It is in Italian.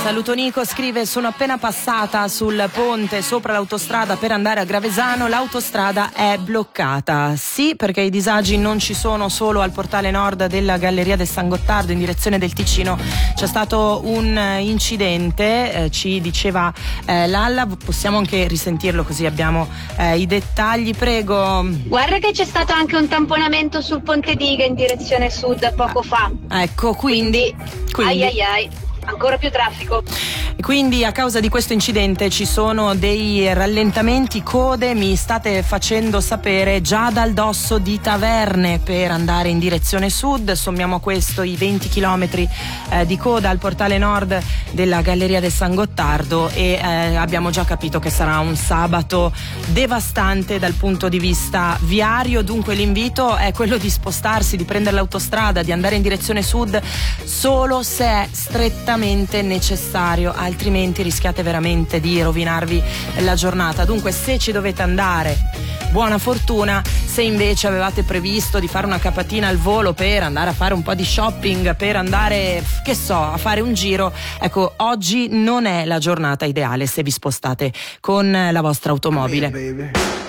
Saluto Nico, scrive: sono appena passata sul ponte sopra l'autostrada per andare a Gravesano, l'autostrada è bloccata. Sì, perché i disagi non ci sono solo al portale nord della Galleria del San Gottardo in direzione del Ticino. C'è stato un incidente, ci diceva Lalla, possiamo anche risentirlo così abbiamo i dettagli, prego. Guarda che c'è stato anche un tamponamento sul Ponte Diga in direzione sud poco fa. Ecco, quindi ai, ancora più traffico. Quindi a causa di questo incidente ci sono dei rallentamenti, code, mi state facendo sapere, già dal dosso di Taverne per andare in direzione sud. Sommiamo a questo i 20 chilometri di coda al portale nord della Galleria del San Gottardo e abbiamo già capito che sarà un sabato devastante dal punto di vista viario. Dunque l'invito è quello di spostarsi, di prendere l'autostrada, di andare in direzione sud solo se è strettamente necessario, altrimenti rischiate veramente di rovinarvi la giornata. Dunque, se ci dovete andare, buona fortuna. Se invece avevate previsto di fare una capatina al volo per andare a fare un po' di shopping, per andare, che so, a fare un giro, ecco, oggi non è la giornata ideale se vi spostate con la vostra automobile.